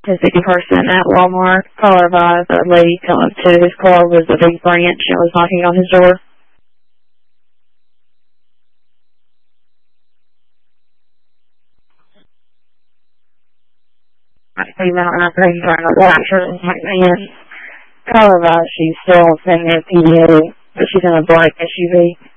to see the person at Walmart. Caller advised a lady come up to his car was a big branch and was knocking on his door. Female operating on a washer and white man. Caller advised she's still sitting at PDA, but she's in a black SUV.